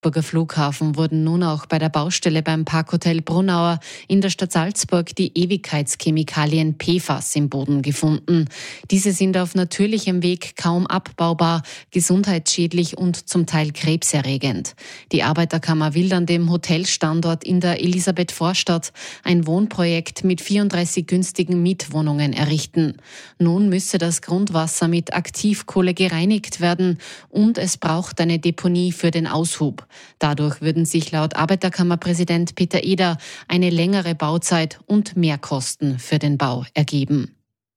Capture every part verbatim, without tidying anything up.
Salzburger Flughafen wurden nun auch bei der Baustelle beim Parkhotel Brunauer in der Stadt Salzburg die Ewigkeitschemikalien P F A S im Boden gefunden. Diese sind auf natürlichem Weg kaum abbaubar, gesundheitsschädlich und zum Teil krebserregend. Die Arbeiterkammer will an dem Hotelstandort in der Elisabeth-Vorstadt ein Wohnprojekt mit vierunddreißig günstigen Mietwohnungen errichten. Nun müsse das Grundwasser mit Aktivkohle gereinigt werden und es braucht eine Deponie für den Aushub. Dadurch würden sich laut Arbeiterkammerpräsident Peter Eder eine längere Bauzeit und Mehrkosten für den Bau ergeben.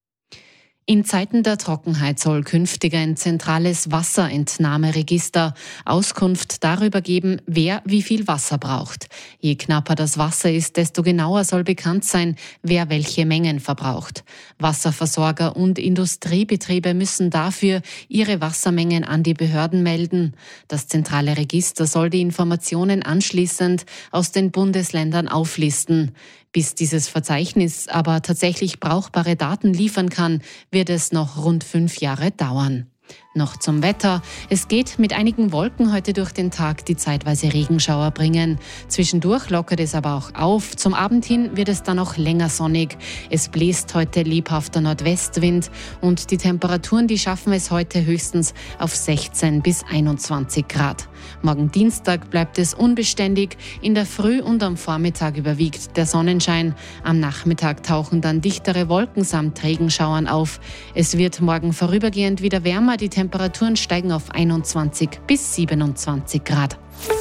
In Zeiten der Trockenheit soll künftig ein zentrales Wasserentnahmeregister Auskunft darüber geben, wer wie viel Wasser braucht. Je knapper das Wasser ist, desto genauer soll bekannt sein, wer welche Mengen verbraucht. Wasserversorger und Industriebetriebe müssen dafür ihre Wassermengen an die Behörden melden. Das zentrale Register soll die Informationen anschließend aus den Bundesländern auflisten. Bis dieses Verzeichnis aber tatsächlich brauchbare Daten liefern kann, wird es noch rund fünf Jahre dauern. Noch zum Wetter. Es geht mit einigen Wolken heute durch den Tag, die zeitweise Regenschauer bringen. Zwischendurch lockert es aber auch auf. Zum Abend hin wird es dann auch länger sonnig. Es bläst heute lebhafter Nordwestwind und die Temperaturen, die schaffen es heute höchstens auf sechzehn bis einundzwanzig Grad. Morgen Dienstag bleibt es unbeständig. In der Früh und am Vormittag überwiegt der Sonnenschein. Am Nachmittag tauchen dann dichtere Wolken samt Regenschauern auf. Es wird morgen vorübergehend wieder wärmer. Die Temperaturen steigen auf einundzwanzig bis siebenundzwanzig Grad.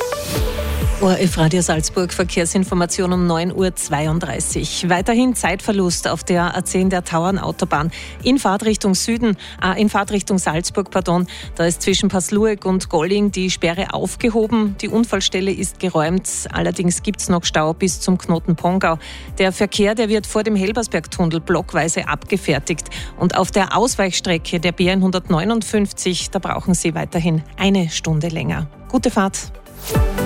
O R F Radio Salzburg, Verkehrsinformation um neun Uhr zweiunddreißig. Weiterhin Zeitverlust auf der A zehn der Tauernautobahn in Fahrtrichtung Süden, äh, in Fahrtrichtung Salzburg, pardon. Da ist zwischen Paslueck und Golling die Sperre aufgehoben. Die Unfallstelle ist geräumt. Allerdings gibt es noch Stau bis zum Knoten Pongau. Der Verkehr, der wird vor dem Helbersbergtunnel blockweise abgefertigt. Und auf der Ausweichstrecke der B hundertneunundfünfzig, da brauchen Sie weiterhin eine Stunde länger. Gute Fahrt.